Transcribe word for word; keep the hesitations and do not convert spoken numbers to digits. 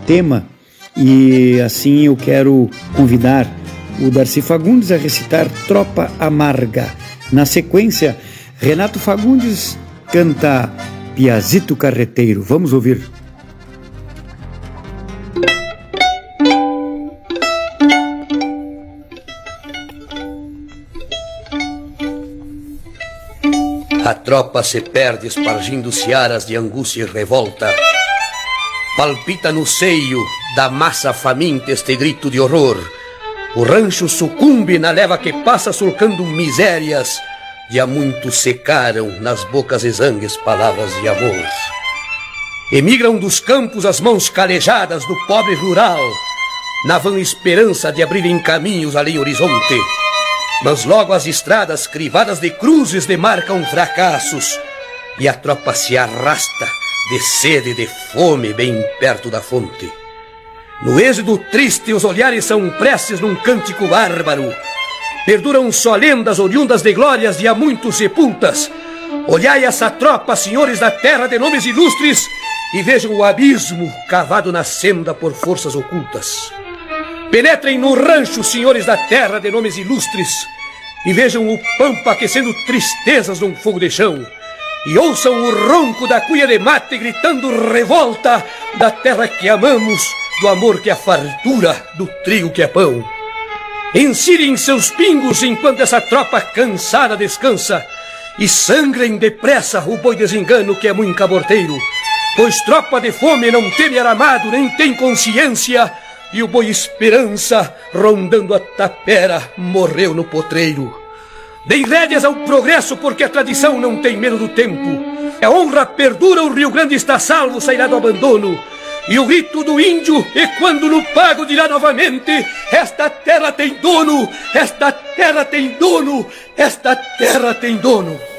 tema, e assim eu quero convidar o Darcy Fagundes a recitar Tropa Amarga. Na sequência, Renato Fagundes canta Piazito Carreteiro. Vamos ouvir. A tropa se perde espargindo searas de angústia e revolta. Palpita no seio da massa faminta este grito de horror. O rancho sucumbe na leva que passa sulcando misérias. De há muito secaram nas bocas exangues palavras de amor. Emigram dos campos as mãos calejadas do pobre rural, na vã esperança de abrirem caminhos além horizonte. Mas logo as estradas crivadas de cruzes demarcam fracassos, e a tropa se arrasta de sede e de fome bem perto da fonte. No êxodo triste os olhares são preces num cântico bárbaro. Perduram só lendas oriundas de glórias de há muitos sepultas. Olhai essa tropa, senhores da terra de nomes ilustres, e vejam o abismo cavado na senda por forças ocultas. Penetrem no rancho, senhores da terra de nomes ilustres, e vejam o pampa aquecendo tristezas num fogo de chão. E ouçam o ronco da cuia de mate gritando revolta da terra que amamos, do amor que é fartura, do trigo que é pão. Ensirem seus pingos enquanto essa tropa cansada descansa, e sangrem depressa o boi desengano que é muito caborteiro, pois tropa de fome não teme aramado nem tem consciência, e o boi esperança, rondando a tapera, morreu no potreiro. Deem rédeas ao progresso, porque a tradição não tem medo do tempo. A honra perdura, o Rio Grande está salvo, sairá do abandono. E o grito do índio, e quando no pago dirá novamente: esta terra tem dono, esta terra tem dono, esta terra tem dono.